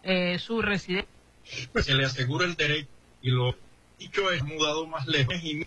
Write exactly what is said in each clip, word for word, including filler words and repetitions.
eh, su residencia. Pues se le asegura el derecho, y lo dicho es mudado más lejos y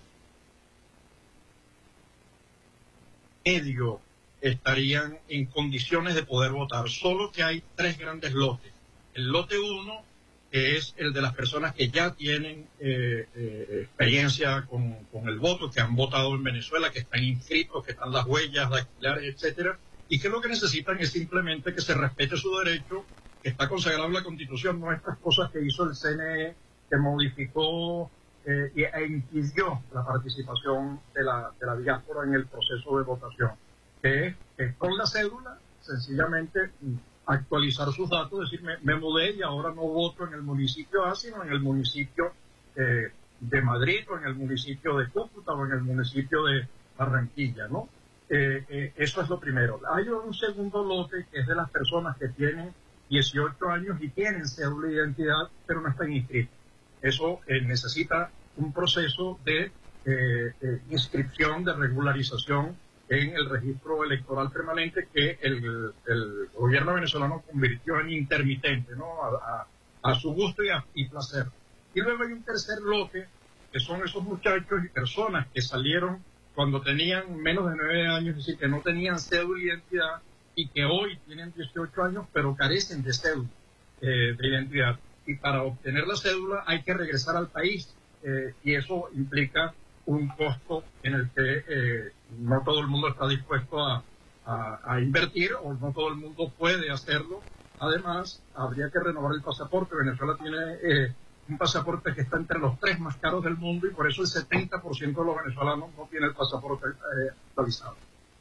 medio estarían en condiciones de poder votar, solo que hay tres grandes lotes. El lote uno, que es el de las personas que ya tienen eh, eh, experiencia con, con el voto, que han votado en Venezuela, que están inscritos, que están las huellas dactilares, etcétera, y que lo que necesitan es simplemente que se respete su derecho, que está consagrado en la Constitución, no estas cosas que hizo el C N E, que modificó eh, e impidió la participación de la, de la diáspora en el proceso de votación, que es que con la cédula, sencillamente actualizar sus datos, decir, me, me mudé y ahora no voto en el municipio A, sino en el municipio eh, de Madrid, o en el municipio de Cúcuta, o en el municipio de Barranquilla, ¿no? Eh, eh, eso es lo primero. Hay un segundo lote que es de las personas que tienen dieciocho años y tienen cédula de identidad, pero no están inscritos. Eso eh, necesita un proceso de eh, eh, inscripción, de regularización en el registro electoral permanente que el, el gobierno venezolano convirtió en intermitente, ¿no? A, a, a su gusto y, a, y placer. Y luego hay un tercer lote, que son esos muchachos y personas que salieron cuando tenían menos de nueve años, es decir, que no tenían cédula de identidad y que hoy tienen dieciocho años, pero carecen de cédula eh, de identidad. Y para obtener la cédula hay que regresar al país, eh, y eso implica un costo en el que eh, no todo el mundo está dispuesto a, a, a invertir, o no todo el mundo puede hacerlo. Además, habría que renovar el pasaporte. Venezuela tiene eh, un pasaporte que está entre los tres más caros del mundo, y por eso el setenta por ciento de los venezolanos no tiene el pasaporte eh, actualizado.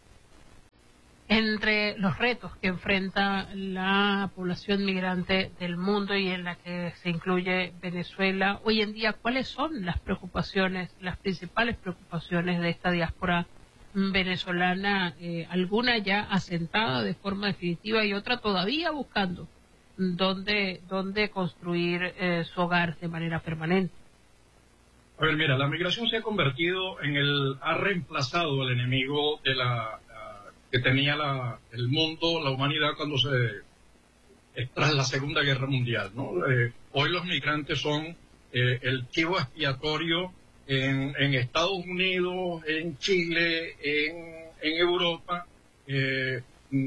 Entre los retos que enfrenta la población migrante del mundo y en la que se incluye Venezuela hoy en día, ¿cuáles son las preocupaciones, las principales preocupaciones de esta diáspora venezolana? Eh, alguna ya asentada de forma definitiva y otra todavía buscando dónde, dónde construir eh, su hogar de manera permanente. A ver, mira, la migración se ha convertido en el, ha reemplazado al enemigo de la que tenía la, el mundo, la humanidad cuando se, eh, tras la Segunda Guerra Mundial, ¿no? Eh, hoy los migrantes son eh, el chivo expiatorio en, en Estados Unidos, en Chile, en, en Europa. Eh,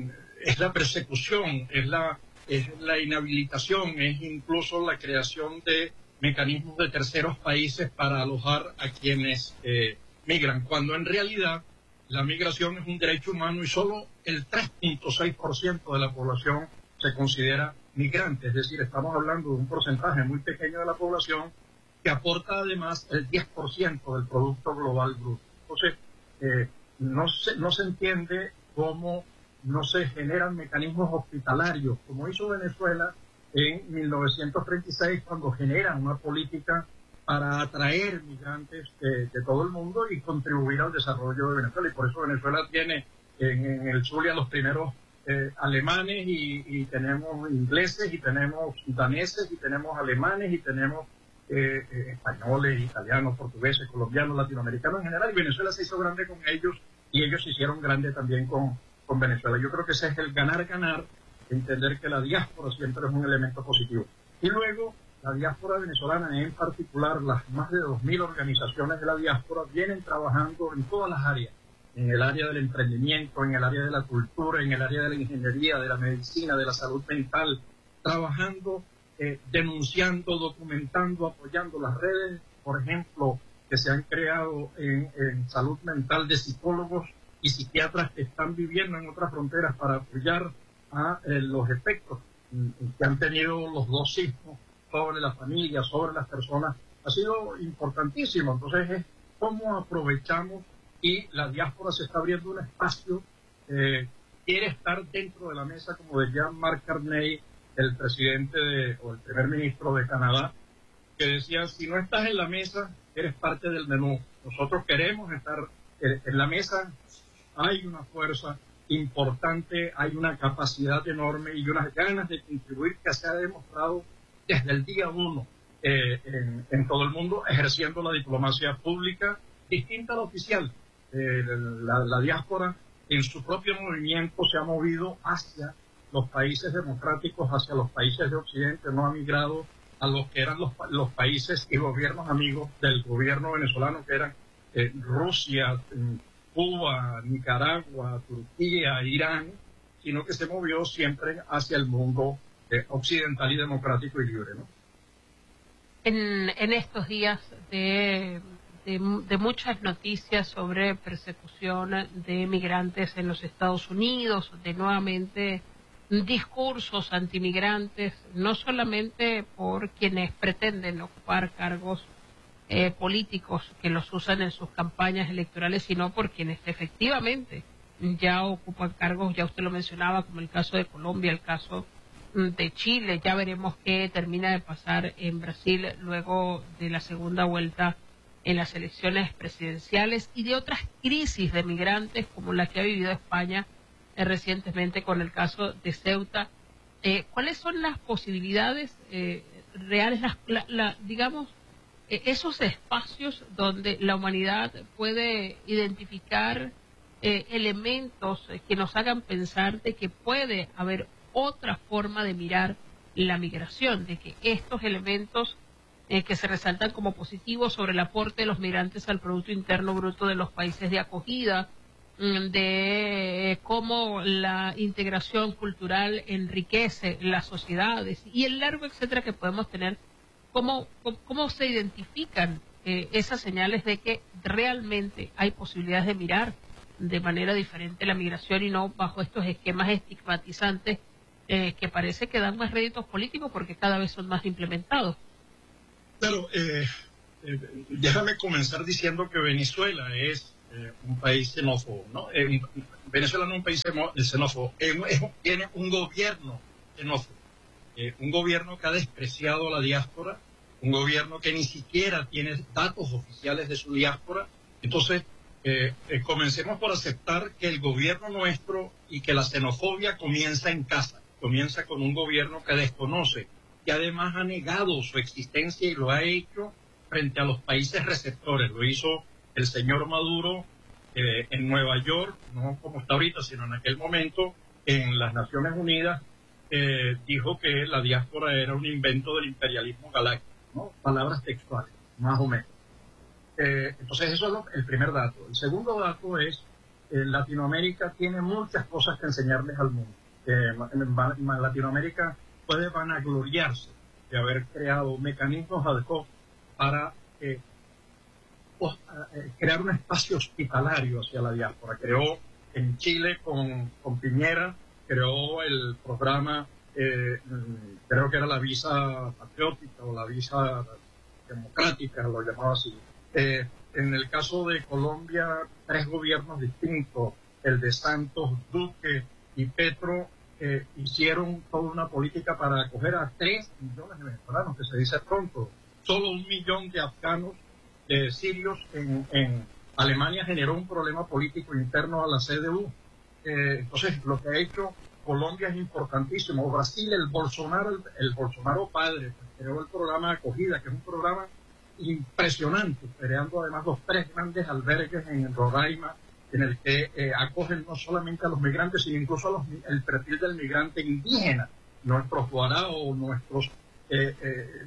es la persecución, es la, es la inhabilitación, es incluso la creación de mecanismos de terceros países para alojar a quienes eh, migran, cuando en realidad la migración es un derecho humano y solo el tres punto seis por ciento de la población se considera migrante. Es decir, estamos hablando de un porcentaje muy pequeño de la población que aporta además el diez por ciento del Producto Global Bruto. Entonces, eh, no, se, no se entiende cómo no se generan mecanismos hospitalarios, como hizo Venezuela en mil novecientos treinta y seis, cuando generan una política para atraer migrantes de, de todo el mundo y contribuir al desarrollo de Venezuela. Y por eso Venezuela tiene en, en el Zulia los primeros eh, alemanes y, y tenemos ingleses y tenemos daneses y tenemos alemanes y tenemos eh, eh, españoles, italianos, portugueses, colombianos, latinoamericanos en general. Y Venezuela se hizo grande con ellos y ellos se hicieron grande también con, con Venezuela. Yo creo que ese es el ganar-ganar, entender que la diáspora siempre es un elemento positivo. Y luego, la diáspora venezolana, en particular las más de dos mil organizaciones de la diáspora, vienen trabajando en todas las áreas, en el área del emprendimiento, en el área de la cultura, en el área de la ingeniería, de la medicina, de la salud mental, trabajando, eh, denunciando, documentando, apoyando las redes, por ejemplo, que se han creado en, en salud mental de psicólogos y psiquiatras que están viviendo en otras fronteras para apoyar a eh, los efectos que han tenido los dos sismos sobre la familia, sobre las personas. Ha sido importantísimo. Entonces es cómo aprovechamos, y la diáspora se está abriendo un espacio, eh, quiere estar dentro de la mesa, como decía Mark Carney, el presidente de, o el primer ministro de Canadá, que decía, si no estás en la mesa, eres parte del menú. Nosotros queremos estar en, en la mesa. Hay una fuerza importante, hay una capacidad enorme y unas ganas de contribuir que se ha demostrado desde el día uno eh, en, en todo el mundo, ejerciendo la diplomacia pública distinta a la oficial. Eh, la, la diáspora en su propio movimiento se ha movido hacia los países democráticos hacia los países de Occidente, no ha migrado a los que eran los, los países y gobiernos amigos del gobierno venezolano, que eran eh, Rusia, Cuba, Nicaragua, Turquía, Irán, sino que se movió siempre hacia el mundo eh, occidental y democrático y libre, ¿no? En, en estos días de, de, de muchas noticias sobre persecución de migrantes en los Estados Unidos, de nuevamente discursos antimigrantes, no solamente por quienes pretenden ocupar cargos eh, políticos que los usan en sus campañas electorales, sino por quienes efectivamente ya ocupan cargos, ya usted lo mencionaba, como el caso de Colombia, el caso de Chile. Ya veremos qué termina de pasar en Brasil luego de la segunda vuelta en las elecciones presidenciales, y de otras crisis de migrantes como la que ha vivido España eh, recientemente con el caso de Ceuta. Eh, ¿Cuáles son las posibilidades eh, reales, las, la, la, digamos, eh, esos espacios donde la humanidad puede identificar eh, elementos que nos hagan pensar de que puede haber otra forma de mirar la migración, de que estos elementos eh, que se resaltan como positivos sobre el aporte de los migrantes al Producto Interno Bruto de los países de acogida, de eh, cómo la integración cultural enriquece las sociedades y el largo etcétera que podemos tener, cómo, cómo, cómo se identifican eh, esas señales de que realmente hay posibilidades de mirar de manera diferente la migración y no bajo estos esquemas estigmatizantes Eh, que parece que dan más réditos políticos porque cada vez son más implementados. Claro, eh, eh, déjame comenzar diciendo que Venezuela es eh, un país xenófobo, ¿no? Eh, Venezuela no es un país xenófobo, eh, es, tiene un gobierno xenófobo, eh, un gobierno que ha despreciado a la diáspora, un gobierno que ni siquiera tiene datos oficiales de su diáspora. Entonces, eh, eh, comencemos por aceptar que el gobierno nuestro y que la xenofobia comienza en casa. Comienza con un gobierno que desconoce, que además ha negado su existencia y lo ha hecho frente a los países receptores. Lo hizo el señor Maduro eh, en Nueva York, no como está ahorita, sino en aquel momento en las Naciones Unidas, eh, dijo que la diáspora era un invento del imperialismo galáctico, ¿no? Palabras textuales, más o menos. Eh, entonces eso es lo, el primer dato. El segundo dato es que Latinoamérica tiene muchas cosas que enseñarles al mundo. Eh, Latinoamérica puede vanagloriarse de haber creado mecanismos ad hoc para eh, pues, eh, crear un espacio hospitalario hacia la diáspora. Creó en Chile con, con Piñera, creó el programa, eh, creo que era la visa patriótica o la visa democrática, lo llamaba así. Eh, en el caso de Colombia, tres gobiernos distintos, el de Santos, Duque y Petro, Eh, hicieron toda una política para acoger a tres millones de venezolanos, que se dice pronto. Solo un millón de afganos, de sirios en, en Alemania generó un problema político interno a la C D U. Eh, entonces, lo que ha hecho Colombia es importantísimo. Brasil, el Bolsonaro, el, el Bolsonaro padre, pues, creó el programa de acogida, que es un programa impresionante, creando además los tres grandes albergues en Roraima, en el que eh, acogen no solamente a los migrantes, sino incluso a los, el perfil del migrante indígena, nuestros guaraos, nuestros eh, eh,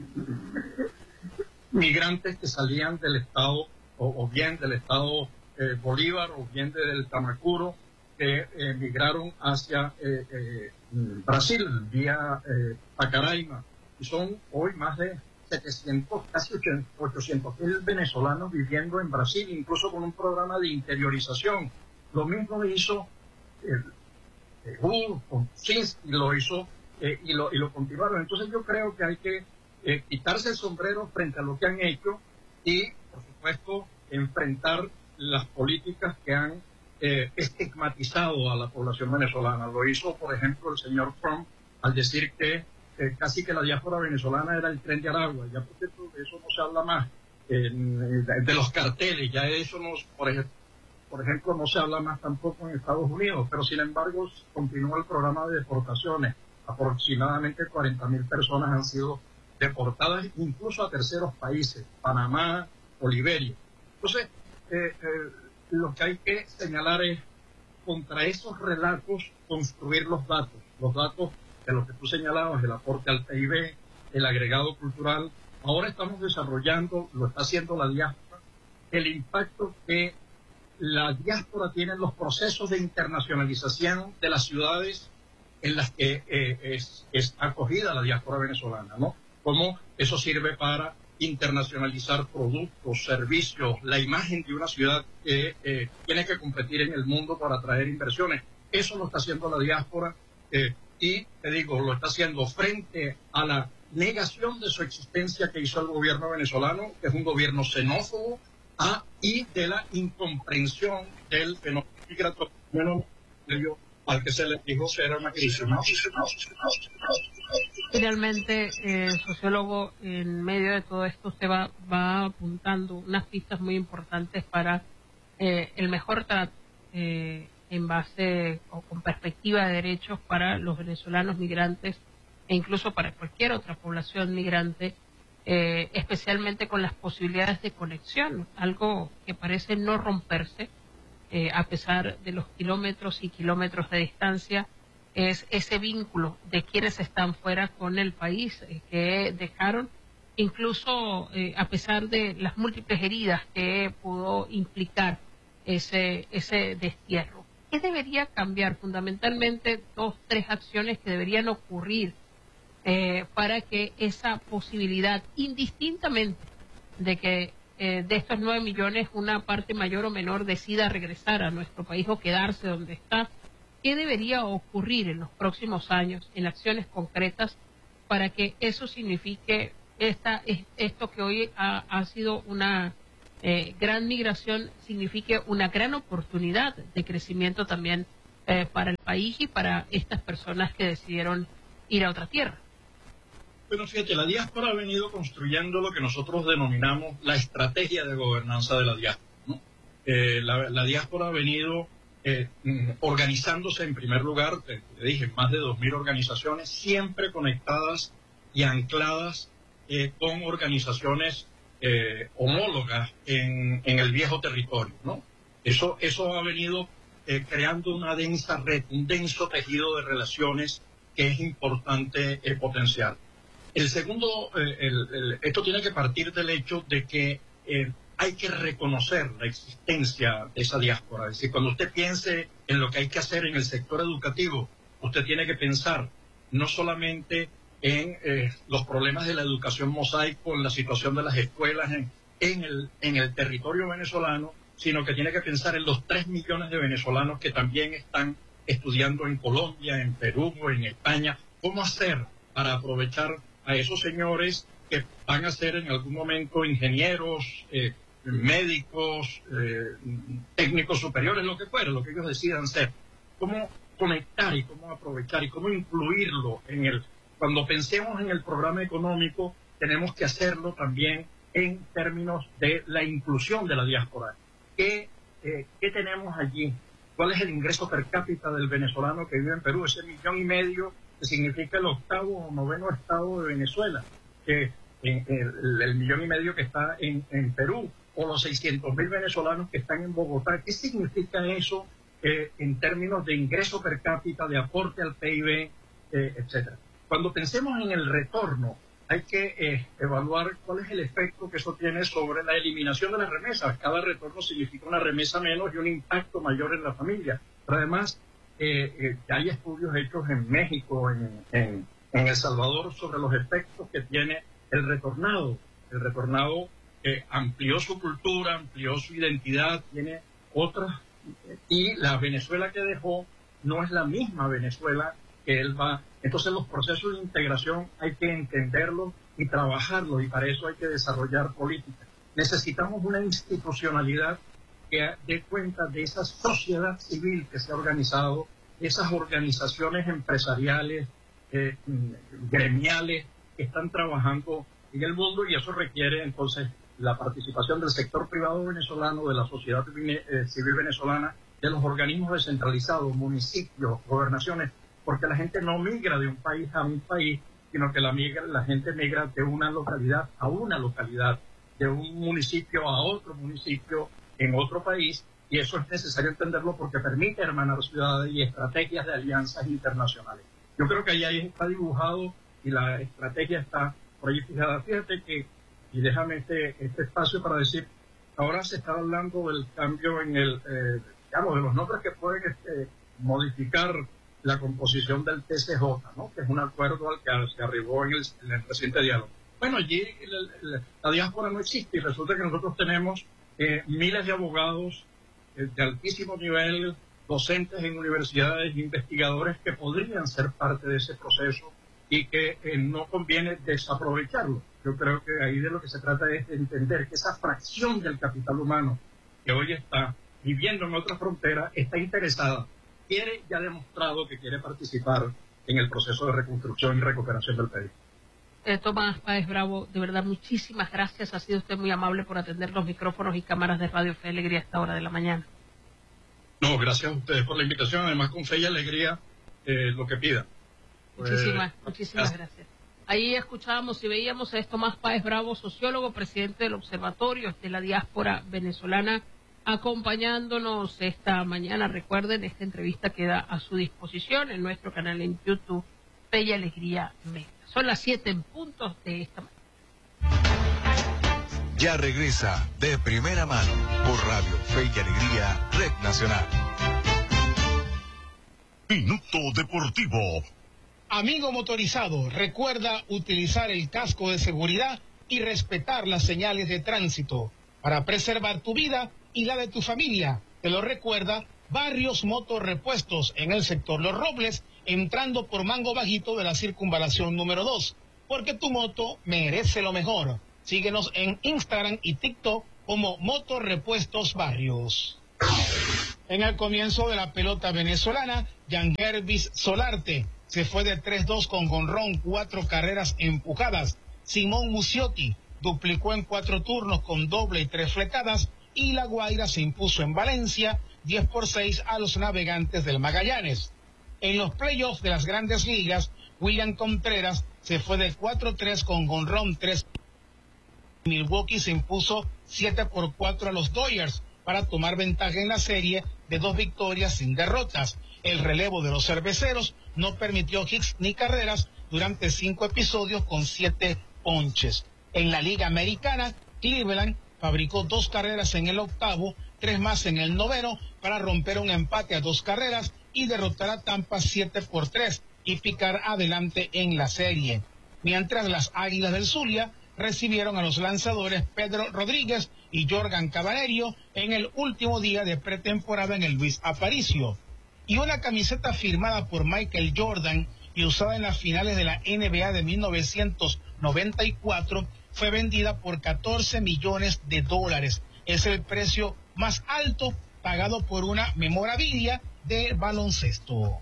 migrantes que salían del estado, o, o bien del estado eh, Bolívar, o bien del Tamacuro, que eh, migraron hacia eh, eh, Brasil, vía eh, Pacaraima, y son hoy más de setecientos, casi ochocientos mil venezolanos viviendo en Brasil, incluso con un programa de interiorización. Lo mismo hizo el eh, U, con Kuczynski, lo hizo eh, y, lo, y lo continuaron. Entonces yo creo que hay que eh, quitarse el sombrero frente a lo que han hecho y, por supuesto, enfrentar las políticas que han eh, estigmatizado a la población venezolana. Lo hizo, por ejemplo, el señor Trump al decir que Eh, casi que la diáspora venezolana era el Tren de Aragua. Ya por cierto, de eso no se habla más, eh, de, de los carteles, ya de eso no, por ejemplo, por ejemplo, no se habla más tampoco en Estados Unidos, pero sin embargo continúa el programa de deportaciones. Aproximadamente cuarenta mil personas han sido deportadas, incluso a terceros países, Panamá o Liberia. Entonces, eh, eh, lo que hay que señalar es, contra esos relatos, construir los datos. los datos de lo que tú señalabas, el aporte al P I B, el agregado cultural. Ahora estamos desarrollando, lo está haciendo la diáspora, el impacto que la diáspora tiene en los procesos de internacionalización de las ciudades en las que eh, es, es acogida la diáspora venezolana, ¿no? Cómo eso sirve para internacionalizar productos, servicios, la imagen de una ciudad que eh, tiene que competir en el mundo para atraer inversiones. Eso lo está haciendo la diáspora eh, y, te digo, lo está haciendo frente a la negación de su existencia que hizo el gobierno venezolano, que es un gobierno xenófobo, ah, y de la incomprensión del fenómeno migratorio al que se le dijo que era una crisis, ¿no? Finalmente, eh, sociólogo, en medio de todo esto usted va, va apuntando unas pistas muy importantes para eh, el mejor trato eh, en base o con perspectiva de derechos para los venezolanos migrantes e incluso para cualquier otra población migrante, eh, especialmente con las posibilidades de conexión, algo que parece no romperse eh, a pesar de los kilómetros y kilómetros de distancia, es ese vínculo de quienes están fuera con el país eh, que dejaron, incluso eh, a pesar de las múltiples heridas que pudo implicar ese, ese destierro. ¿Qué debería cambiar? Fundamentalmente dos, tres acciones que deberían ocurrir eh, para que esa posibilidad, indistintamente de que eh, de estos nueve millones una parte mayor o menor decida regresar a nuestro país o quedarse donde está, ¿qué debería ocurrir en los próximos años en acciones concretas para que eso signifique esta, esto que hoy ha, ha sido una eh, gran migración, signifique una gran oportunidad de crecimiento también eh, para el país y para estas personas que decidieron ir a otra tierra? Bueno, fíjate, la diáspora ha venido construyendo lo que nosotros denominamos la estrategia de gobernanza de la diáspora, ¿no? Eh, la, la diáspora ha venido eh, organizándose en primer lugar, te, te dije, más de dos mil organizaciones, siempre conectadas y ancladas eh, con organizaciones eh, homólogas en, en el viejo territorio, ¿no? Eso, eso ha venido eh, creando una densa red, un denso tejido de relaciones que es importante eh, potenciar. El segundo, eh, el, el, esto tiene que partir del hecho de que eh, hay que reconocer la existencia de esa diáspora. Es decir, cuando usted piense en lo que hay que hacer en el sector educativo, usted tiene que pensar no solamente en eh, los problemas de la educación mosaico, en la situación de las escuelas en, en, el, en el territorio venezolano, sino que tiene que pensar en los tres millones de venezolanos que también están estudiando en Colombia, en Perú, en España. ¿Cómo hacer para aprovechar a esos señores que van a ser en algún momento ingenieros, eh, médicos, eh, técnicos superiores, lo que fuera, lo que ellos decidan ser? ¿Cómo conectar y cómo aprovechar y cómo incluirlo en el... Cuando pensemos en el programa económico, tenemos que hacerlo también en términos de la inclusión de la diáspora. ¿Qué, eh, ¿qué tenemos allí? ¿Cuál es el ingreso per cápita del venezolano que vive en Perú? Ese millón y medio que significa el octavo o noveno estado de Venezuela, que eh, el, el millón y medio que está en, en Perú, o los seiscientos mil venezolanos que están en Bogotá. ¿Qué significa eso eh, en términos de ingreso per cápita, de aporte al P I B, eh, etcétera? Cuando pensemos en el retorno, hay que eh, evaluar cuál es el efecto que eso tiene sobre la eliminación de las remesas. Cada retorno significa una remesa menos y un impacto mayor en la familia. Pero además, Eh, eh, hay estudios hechos en México, en, en, en El Salvador, sobre los efectos que tiene el retornado. El retornado eh, amplió su cultura, amplió su identidad, tiene otras, eh, y la Venezuela que dejó no es la misma Venezuela que él va. Entonces los procesos de integración hay que entenderlos y trabajarlos, y para eso hay que desarrollar políticas. Necesitamos una institucionalidad que dé cuenta de esa sociedad civil que se ha organizado, esas organizaciones empresariales, eh, gremiales, que están trabajando en el mundo, y eso requiere entonces la participación del sector privado venezolano, de la sociedad eh, civil venezolana, de los organismos descentralizados, municipios, gobernaciones, porque la gente no migra de un país a un país, sino que la, migra, la gente migra de una localidad a una localidad, de un municipio a otro municipio, en otro país, y eso es necesario entenderlo porque permite hermanar ciudades y estrategias de alianzas internacionales. Yo creo que ahí, ahí está dibujado y la estrategia está por ahí fijada. Fíjate que, y déjame este, este espacio para decir, ahora se está hablando del cambio en el, eh, digamos, de los nombres que pueden este, modificar la composición del T C J, ¿no? Que es un acuerdo al que se arribó en el, en el reciente diálogo. Bueno, allí el, el, la diáspora no existe y resulta que nosotros tenemos eh, miles de abogados eh, de altísimo nivel, docentes en universidades, investigadores que podrían ser parte de ese proceso y que eh, no conviene desaprovecharlo. Yo creo que ahí de lo que se trata es de entender que esa fracción del capital humano que hoy está viviendo en otra frontera está interesada, quiere y ha demostrado que quiere participar en el proceso de reconstrucción y recuperación del país. Eh, Tomás Páez Bravo, de verdad, muchísimas gracias. Ha sido usted muy amable por atender los micrófonos y cámaras de Radio Fe y Alegría a esta hora de la mañana. No, gracias a ustedes por la invitación. Además, con fe y alegría, eh, lo que pida. Muchísimas, pues, muchísimas gracias. gracias. Ahí escuchábamos y veíamos a Tomás Páez Bravo, sociólogo, presidente del Observatorio de la Diáspora Venezolana, acompañándonos esta mañana. Recuerden, esta entrevista queda a su disposición en nuestro canal en YouTube, Fe y Alegría Media. Son las siete en puntos de esta mañana. Ya regresa De Primera Mano por Radio Fe y Alegría, Red Nacional. Minuto Deportivo. Amigo motorizado, recuerda utilizar el casco de seguridad y respetar las señales de tránsito para preservar tu vida y la de tu familia. Te lo recuerda Barrios Motorrepuestos en el sector Los Robles, entrando por Mango Bajito de la circunvalación número dos, porque tu moto merece lo mejor. Síguenos en Instagram y TikTok como Motorrepuestos Barrios. En el comienzo de la pelota venezolana, Yangervis Solarte se fue de tres dos con jonrón, cuatro carreras empujadas. Simón Muciotti duplicó en cuatro turnos con doble y tres fletadas, y La Guaira se impuso en Valencia diez por seis a los Navegantes del Magallanes. En los playoffs de las Grandes Ligas, William Contreras se fue de cuatro tres con jonrón, tres. Milwaukee se impuso siete por cuatro a los Dodgers para tomar ventaja en la serie de dos victorias sin derrotas. El relevo de los cerveceros no permitió hits ni carreras durante cinco episodios con siete ponches. En la Liga Americana, Cleveland fabricó dos carreras en el octavo, tres más en el noveno para romper un empate a dos carreras y derrotar a Tampa siete por tres y picar adelante en la serie. Mientras las Águilas del Zulia recibieron a los lanzadores Pedro Rodríguez y Jorgan Cabanerio en el último día de pretemporada en el Luis Aparicio. Y una camiseta firmada por Michael Jordan y usada en las finales de la N B A de mil novecientos noventa y cuatro fue vendida por catorce millones de dólares. Es el precio más alto pagado por una memorabilia de baloncesto.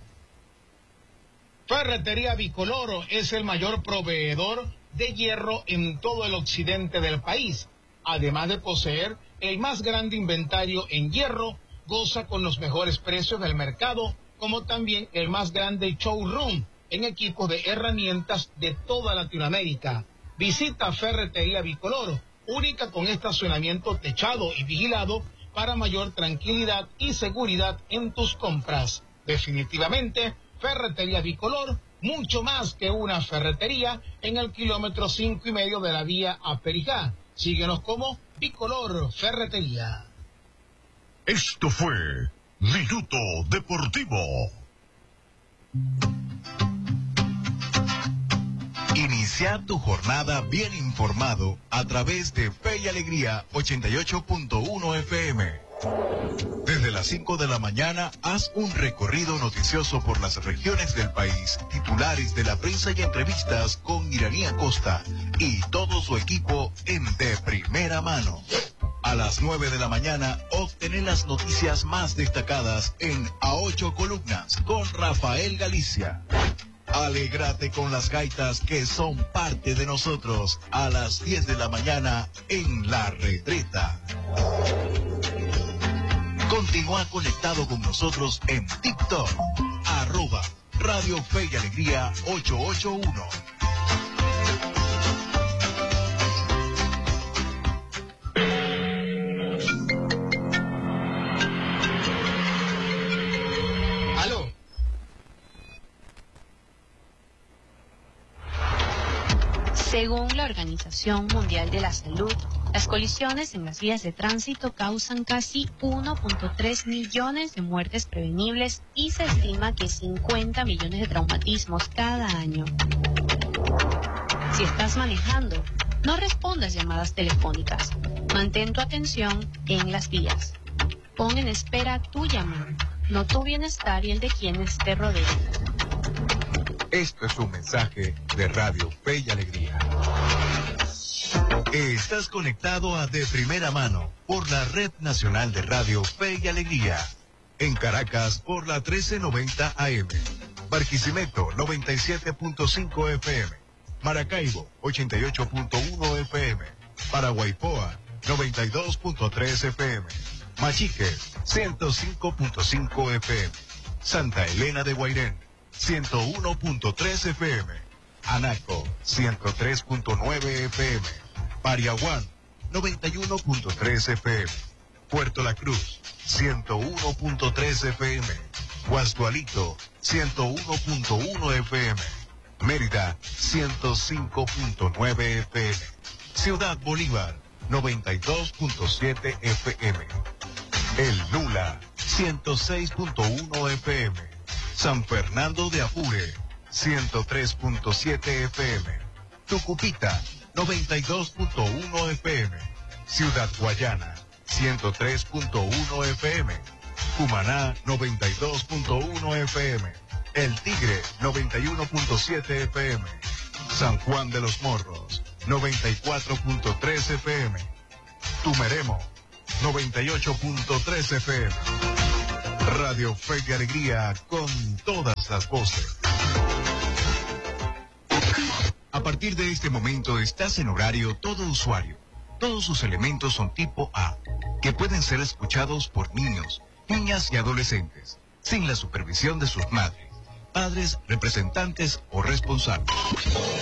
Ferretería Bicoloro es el mayor proveedor de hierro en todo el occidente del país. Además de poseer el más grande inventario en hierro, goza con los mejores precios del mercado, como también el más grande showroom en equipos de herramientas de toda Latinoamérica. Visita Ferretería Bicoloro, única con estacionamiento techado y vigilado para mayor tranquilidad y seguridad en tus compras. Definitivamente, Ferretería Bicolor, mucho más que una ferretería, en el kilómetro cinco y medio de la vía a Perijá. Síguenos como Bicolor Ferretería. Esto fue Minuto Deportivo. Inicia tu jornada bien informado a través de Fe y Alegría ochenta y ocho punto uno F M. Desde las cinco de la mañana, haz un recorrido noticioso por las regiones del país, titulares de la prensa y entrevistas con Iranía Costa y todo su equipo en De Primera Mano. A las nueve de la mañana, obtener las noticias más destacadas en A Ocho Columnas con Rafael Galicia. Alégrate con las gaitas que son parte de nosotros a las diez de la mañana en La Retreta. Continúa conectado con nosotros en TikTok, arroba Radio Fe y Alegría ochocientos ochenta y uno. Según la Organización Mundial de la Salud, las colisiones en las vías de tránsito causan casi uno punto tres millones de muertes prevenibles y se estima que cincuenta millones de traumatismos cada año. Si estás manejando, no respondas llamadas telefónicas. Mantén tu atención en las vías. Pon en espera tu llamada, no tu bienestar y el de quienes te rodean. Esto es un mensaje de Radio Fe y Alegría. Estás conectado a De Primera Mano por la Red Nacional de Radio Fe y Alegría. En Caracas por la trece noventa A M. Barquisimeto noventa y siete punto cinco F M. Maracaibo ochenta y ocho punto uno F M. Paraguaypoa noventa y dos punto tres F M. Machique ciento cinco punto cinco F M. Santa Elena de Guairén ciento uno punto tres F M. Anaco ciento tres punto nueve F M. Pariaguán noventa y uno punto tres F M. Puerto La Cruz ciento uno punto tres F M. Guasdualito ciento uno punto uno F M. Mérida ciento cinco punto nueve F M. Ciudad Bolívar noventa y dos punto siete F M. El Nula ciento seis punto uno F M. San Fernando de Apure ciento tres punto siete F M. Tucupita noventa y dos punto uno F M. Ciudad Guayana ciento tres punto uno F M. Cumaná noventa y dos punto uno F M. El Tigre noventa y uno punto siete F M. San Juan de los Morros noventa y cuatro punto tres F M. Tumeremo noventa y ocho punto tres F M. Radio Fe y Alegría con todas las voces. A partir de este momento estás en horario todo usuario. Todos sus elementos son tipo A, que pueden ser escuchados por niños, niñas y adolescentes, sin la supervisión de sus madres, padres, representantes o responsables.